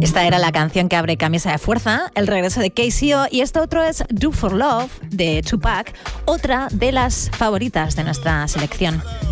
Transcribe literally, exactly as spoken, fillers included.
Esta era la canción que abre Camisa de Fuerza, el regreso de K C O, y esto otro es Do For Love de Tupac, otra de las favoritas de nuestra selección.